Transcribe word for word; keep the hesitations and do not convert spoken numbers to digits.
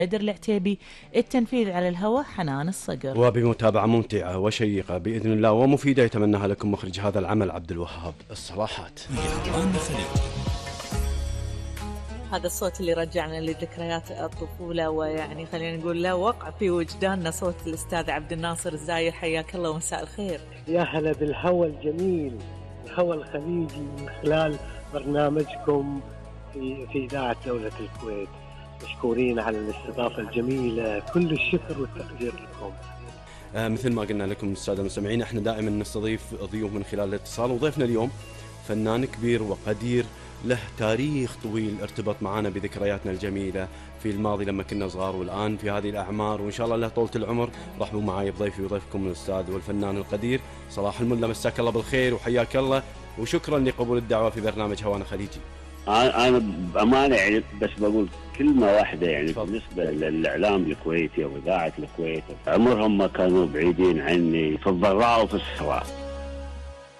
بدر العتيبي، التنفيذ على الهواء حنان الصقر. وبمتابعة ممتعة وشيقة بإذن الله ومفيدة يتمناها لكم مخرج هذا العمل عبد الوهاب الصلاحات. هذا الصوت اللي رجعنا لذكريات الطفولة، ويعني خلينا نقول له وقع في وجداننا صوت الأستاذ عبد الناصر الزاير. حياك الله ومساء الخير. يا هلا بالهوى الجميل، الهوى الخليجي، من خلال برنامجكم في في إذاعة دولة الكويت. مشكورين على الاستضافة الجميلة، كل الشكر والتقدير لكم. آه مثل ما قلنا لكم السادة المستمعين، احنا دائما نستضيف ضيوف من خلال الاتصال، وضيفنا اليوم فنان كبير وقدير له تاريخ طويل ارتبط معنا بذكرياتنا الجميلة في الماضي لما كنا صغار، والآن في هذه الأعمار، وإن شاء الله له طولة العمر. رحبوا معي بضيفي وضيفكم الأستاذ والفنان القدير صلاح الملا. مساك الله بالخير وحياك الله، وشكرا لقبول الدعوة في برنامج هوانا خليجي. أنا بأمانة يعني بس بقول كلمة واحدة، يعني بالنسبة للإعلام الكويتي أو إذاعة الكويت، عمرهم ما كانوا بعيدين عني في الضراء وفي السراء.